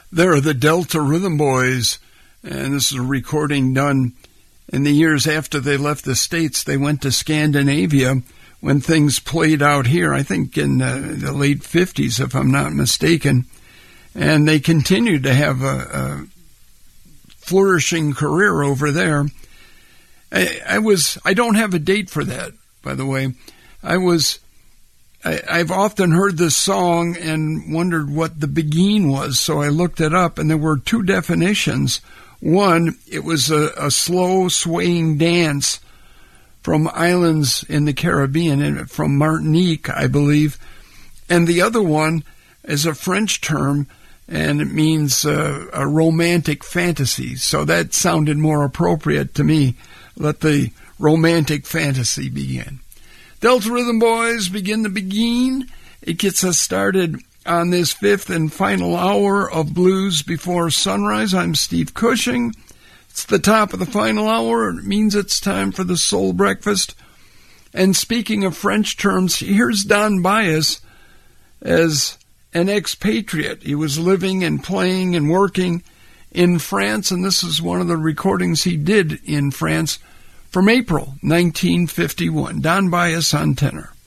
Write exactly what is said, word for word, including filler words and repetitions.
They're the Delta Rhythm Boys, and this is a recording done in the years after they left the States. They went to Scandinavia when things played out here, I think in uh, the late fifties, if I'm not mistaken. And they continued to have a, a flourishing career over there. I, I was, I don't have a date for that, by the way. I was... I, I've often heard this song and wondered what the Beguine was, so I looked it up, and there were two definitions. One, it was a, a slow swaying dance from islands in the Caribbean, and from Martinique, I believe. And the other one is a French term, and it means uh, a romantic fantasy. So that sounded more appropriate to me. Let the romantic fantasy begin. Delta Rhythm Boys begin the Beguine. It gets us started on this fifth and final hour of Blues Before Sunrise. I'm Steve Cushing. It's the top of the final hour. It means it's time for the Soul Breakfast. And speaking of French terms, here's Don Byas as an expatriate. He was living and playing and working in France, and this is one of the recordings he did in France from April nineteen fifty-one. Don Byas on tenor.